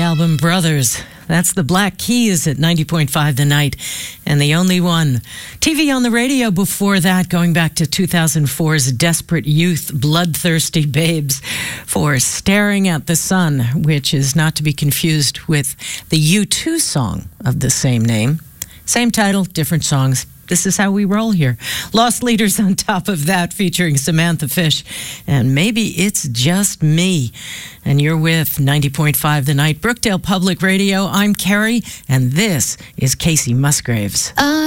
album, Brothers. That's the Black Keys at 90.5 The Night, and the only one. TV on the radio before that, going back to 2004's Desperate Youth, Bloodthirsty Babes, for Staring at the Sun, which is not to be confused with the U2 song of the same name. Same title, different songs. This is how we roll here. Lost Leaders on top of that, featuring Samantha Fish. And maybe it's just me. And you're with 90.5 The Night, Brookdale Public Radio. I'm Carrie, and this is Casey Musgraves.